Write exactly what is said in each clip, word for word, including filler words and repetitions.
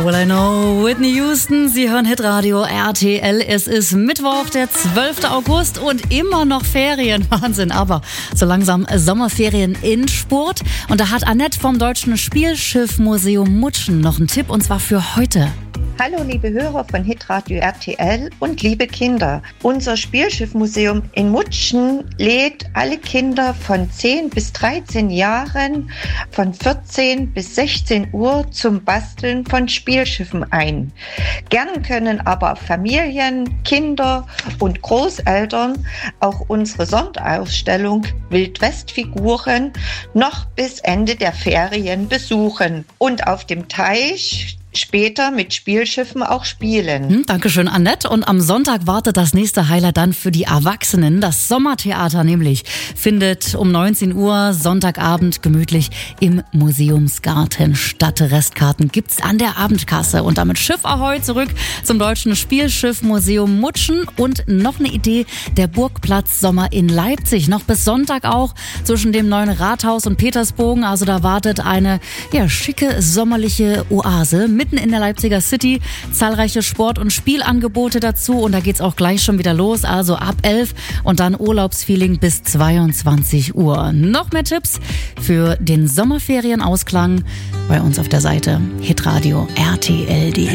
All I Know, Whitney Houston, Sie hören Hitradio R T L. Es ist Mittwoch, der zwölfte August und immer noch Ferien. Wahnsinn, aber so langsam Sommerferien in Spurt. Und da hat Annette vom Deutschen Spielschiffmuseum Mutschen noch einen Tipp, und zwar für heute. Hallo liebe Hörer von Hitradio R T L und liebe Kinder. Unser Spielschiffmuseum in Mutschen lädt alle Kinder von zehn bis dreizehn Jahren von vierzehn bis sechzehn Uhr zum Basteln von Spielschiffen ein. Gern können aber Familien, Kinder und Großeltern auch unsere Sonderausstellung Wildwestfiguren noch bis Ende der Ferien besuchen und auf dem Teich später mit Spielschiffen auch spielen. Hm, Dankeschön, Annette. Und am Sonntag wartet das nächste Highlight dann für die Erwachsenen. Das Sommertheater nämlich findet um neunzehn Uhr Sonntagabend gemütlich im Museumsgarten statt. Restkarten gibt's an der Abendkasse. Und damit Schiff Ahoi zurück zum Deutschen Spielschiffmuseum Mutschen. Und noch eine Idee, der Burgplatz Sommer in Leipzig. Noch bis Sonntag auch zwischen dem neuen Rathaus und Petersbogen. Also da wartet eine ja, schicke sommerliche Oase mitten in der Leipziger City, zahlreiche Sport- und Spielangebote dazu, und da geht's auch gleich schon wieder los, also ab elf und dann Urlaubsfeeling bis zweiundzwanzig Uhr. Noch mehr Tipps für den Sommerferienausklang bei uns auf der Seite hitradio R T L punkt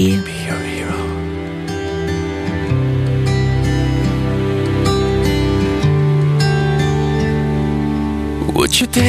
de.